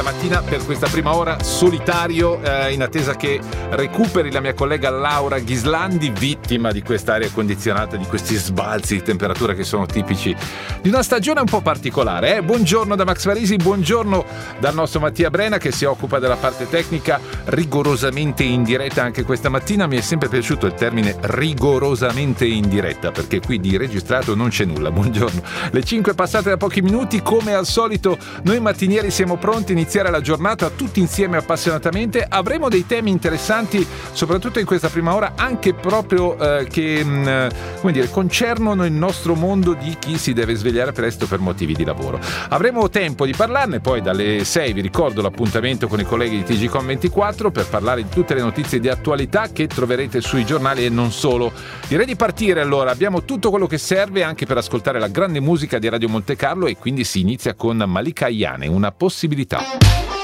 Mattina per questa prima ora solitario, in attesa che recuperi la mia collega Laura Ghislandi, vittima di questa aria condizionata, di questi sbalzi di temperatura che sono tipici di una stagione un po' particolare. Buongiorno da Max Farisi, buongiorno dal nostro Mattia Brena che si occupa della parte tecnica rigorosamente in diretta anche questa mattina. Mi è sempre piaciuto il termine rigorosamente in diretta, perché qui di registrato non c'è nulla. Buongiorno, le 5 passate da pochi minuti, come al solito noi mattinieri siamo pronti a iniziare la giornata tutti insieme appassionatamente. Avremo dei temi interessanti soprattutto in questa prima ora, anche proprio che come dire, concernono il nostro mondo di chi si deve svegliare presto per motivi di lavoro. Avremo tempo di parlarne, poi dalle 6 vi ricordo l'appuntamento con i colleghi di TGcom24 per parlare di tutte le notizie di attualità che troverete sui giornali e non solo. Direi di partire allora, abbiamo tutto quello che serve anche per ascoltare la grande musica di Radio Monte Carlo e quindi si inizia con Malika Ayane, Una possibilità.